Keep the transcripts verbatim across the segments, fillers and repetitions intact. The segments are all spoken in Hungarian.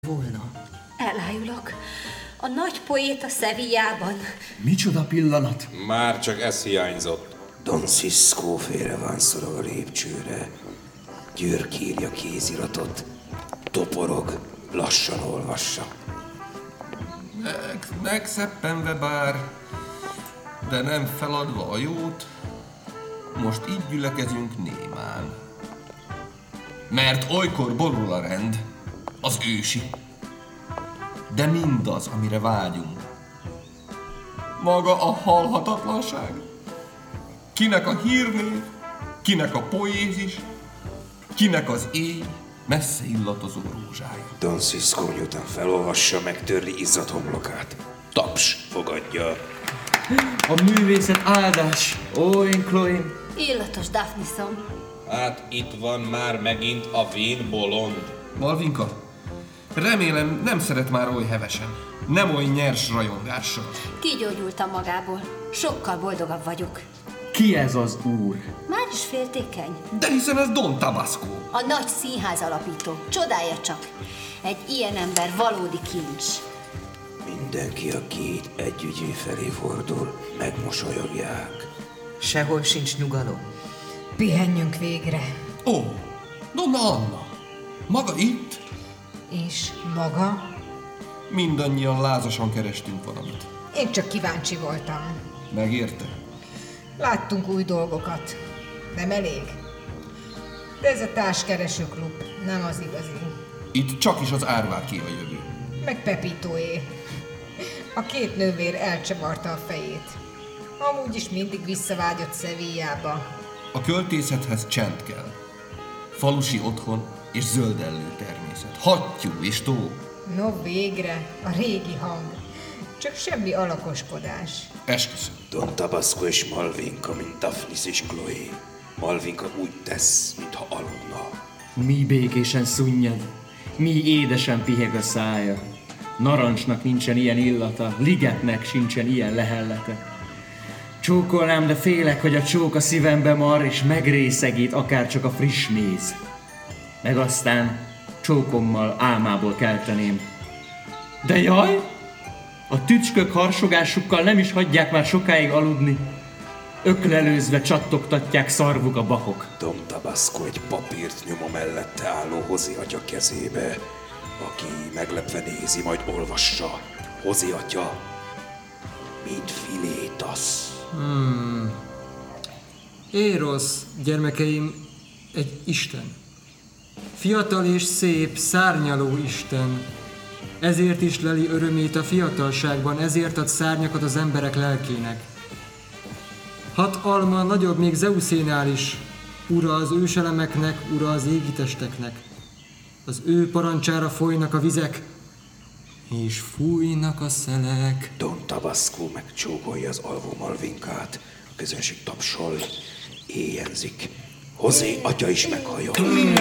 volna. Elájulok. A nagy poéta Sevillában. Micsoda pillanat? Már csak ez hiányzott. Don Cisco félre van szorog a lépcsőre. György írja kéziratot. Toporog, lassan olvassa. Meg, megszeppenve bár, de nem feladva a jót, most így gyülekezünk némán. Mert olykor borul a rend, az ősi, de mindaz, amire vágyunk. Maga a halhatatlanság, kinek a hírnév, kinek a poézis, kinek az éj messze illatozó rózsája. Don Cisco miután felolvassa, megtörli izzadt homlokát. Taps fogadja. A művészet áldás, Owen Chloe. Illatos Daphnisom. Hát itt van már megint a vén bolond. Malvinka, remélem nem szeret már oly hevesen, nem oly nyers rajongással. Kigyógyultam magából. Sokkal boldogabb vagyok. Ki ez az úr? Már is féltékeny. De hiszen ez Don Tabasco. A nagy színház alapító. Csodálja csak. Egy ilyen ember valódi kincs. Mindenki a két együgyű felé fordul, megmosolyogják. Sehol sincs nyugalom. Pihenjünk végre. Ó, Donna Anna, maga itt? És maga? Mindannyian lázasan kerestünk valamit. Én csak kíváncsi voltam. Megérte? Láttunk új dolgokat. Nem elég? De ez a társkereső klub nem az igazi. Itt csak is az árváké a jövő. Meg Pepitoé. A két nővér elcsavarta a fejét. Amúgy is mindig visszavágyott Sevillába. A költészethez csend kell. Falusi otthon és zöldellő természet. Hattyú és tó. No végre, a régi hang. Csak semmi alakoskodás. Esküszöm. Don Tabasco és Malvinka, mint Daphnis és Chloe. Malvinka úgy tesz, mintha aludna. Mi békésen szunnyad, mi édesen piheg a szája. Narancsnak nincsen ilyen illata, ligetnek sincsen ilyen lehellete. Csókolnám, de félek, hogy a csók a szívembe mar, és megrészegít akárcsak a friss méz. Meg aztán csókommal álmából kelteném. De jaj! A tücskök harsogásukkal nem is hagyják már sokáig aludni. Öklelőzve csattogtatják szarvuk a bakok. Don Tabasco egy papírt nyom a mellette álló Hozi atya kezébe, aki meglepve nézi, majd olvassa. Hozi atya, mint Filétasz. Hmm. Érosz, gyermekeim, egy isten. Fiatal és szép, szárnyaló isten. Ezért is leli örömét a fiatalságban, ezért ad szárnyakat az emberek lelkének. Hat alma nagyobb még Zeuszénál is, ura az őselemeknek, ura az égitesteknek. Az ő parancsára folynak a vizek, és fújnak a szelek. Don Tabasco megcsókolja az alvó Malvinkát, a közönség tapsol, éjjenzik. Hozi atya is meghallja.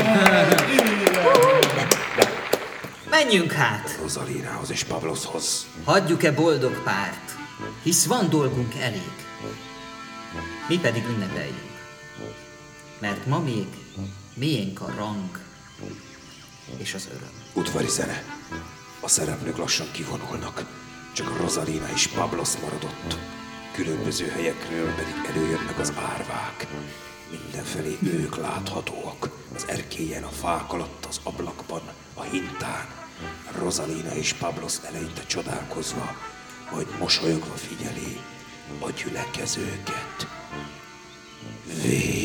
Menjünk hát! Rosalínához és Pabloshoz. Hagyjuk-e boldog párt, hisz van dolgunk elég. Mi pedig ünnepeljünk, mert ma még miénk a rang és az öröm. Udvari zene. A szereplők lassan kivonulnak, csak a Rosalina és Pablos maradott. Különböző helyekről pedig előjönnek az árvák. Mindenfelé ők láthatóak, az erkélyen, a fák alatt, az ablakban, a hintán. Rosalina és Pablos eleinte csodálkozva, majd mosolyogva figyeli a gyülekezőket. Vég.